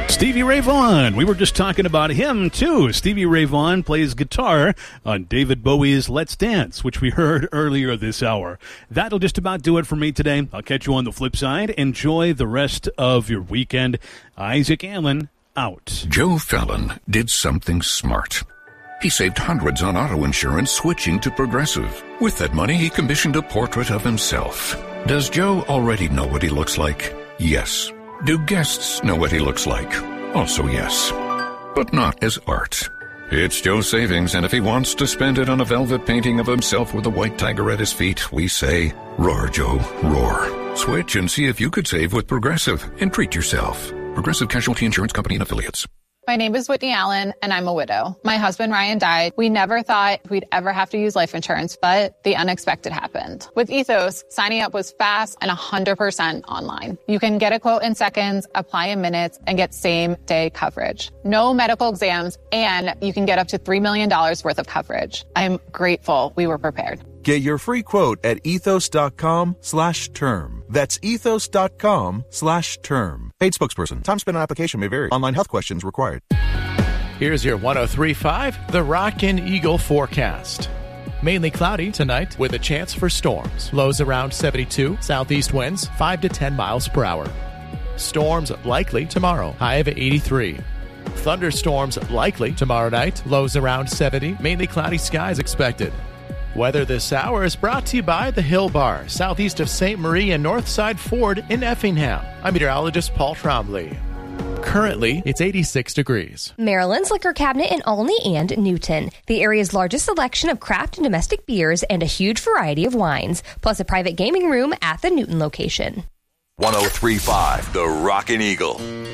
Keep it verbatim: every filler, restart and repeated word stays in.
Stevie Ray Vaughan. We were just talking about him, too. Stevie Ray Vaughan plays guitar on David Bowie's Let's Dance, which we heard earlier this hour. That'll just about do it for me today. I'll catch you on the flip side. Enjoy the rest of your weekend. Isaac Allen, out. Joe Fallon did something smart. He saved hundreds on auto insurance switching to Progressive. With that money, he commissioned a portrait of himself. Does Joe already know what he looks like? Yes. Do guests know what he looks like? Also yes. But not as art. It's Joe's savings, and if he wants to spend it on a velvet painting of himself with a white tiger at his feet, we say, roar, Joe, roar. Switch and see if you could save with Progressive and treat yourself. Progressive Casualty Insurance Company and Affiliates. My name is Whitney Allen, and I'm a widow. My husband, Ryan, died. We never thought we'd ever have to use life insurance, but the unexpected happened. With Ethos, signing up was fast and one hundred percent online. You can get a quote in seconds, apply in minutes, and get same-day coverage. No medical exams, and you can get up to three million dollars worth of coverage. I'm grateful we were prepared. Get your free quote at ethos.com slash term. That's ethos.com slash term. Paid spokesperson. Time spent on application may vary. Online health questions required. Here's your one oh three point five, the Rockin' Eagle forecast. Mainly cloudy tonight with a chance for storms. Lows around seventy-two, southeast winds five to ten miles per hour. Storms likely tomorrow, high of eighty-three. Thunderstorms likely tomorrow night, lows around seventy, mainly cloudy skies expected. Weather this hour is brought to you by the Hill Bar, southeast of Saint Marie and Northside Ford in Effingham. I'm meteorologist Paul Trombley. Currently, it's eighty-six degrees. Maryland's Liquor Cabinet in Olney and Newton. The area's largest selection of craft and domestic beers and a huge variety of wines, plus a private gaming room at the Newton location. one oh three point five, the Rockin' Eagle.